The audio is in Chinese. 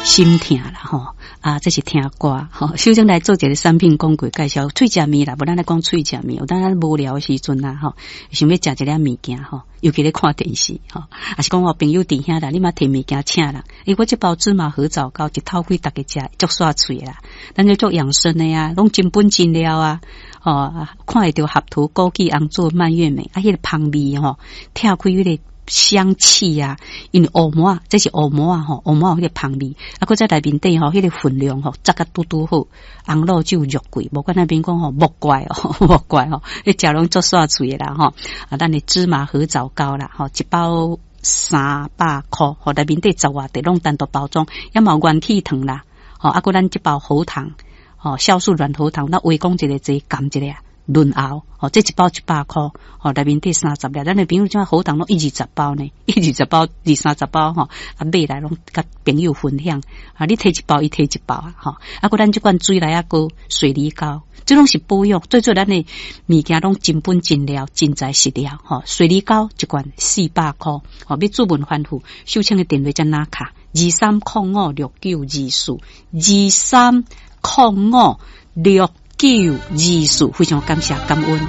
心疼啦吼啊，这是听歌吼。首先来做一个产品广告介绍，脆食面啦，无咱来讲脆食面，有当咱无聊的时阵啦吼，想要食一粒物件吼，尤其咧看电视吼，还是讲我朋友弟兄啦，你嘛摕物件请人，我这包芝麻合枣糕一头几大家食，足煞脆啦，咱就做养生的呀，拢真本真料啊。哦，看会到合土枸杞红做蔓越莓，迄个香味吼，跳开迄个香气啊，因为乌毛这是乌毛啊吼，乌毛迄个香味，搁在内面底吼，迄个分量吼，扎甲拄拄好，红肉酒肉桂，无管那边讲吼木怪哦，木怪吼，你食拢足煞脆啦吼，啊，咱的芝麻合枣糕啦吼，一包300块，吼，内面底10外地拢单独包装，也冇原体糖啦，吼，啊，搁咱一包喉糖。哦，酵素软喉糖，那微讲一个这含一个啊，润喉哦，这一包100块，哦，内面底30粒，咱的朋友种喉糖拢120包呢，120包，230包吼，啊买来拢甲朋友分享，啊，你摕一包，伊摕一包啊，吼，啊，搁咱这罐水来啊个水梨膏，这拢是保养，最咱的物件拢真本真料，真材实料，吼，水梨膏一罐400块，哦，要注文反复，收请的电话在哪卡？23056924，23056924，非常感谢感恩。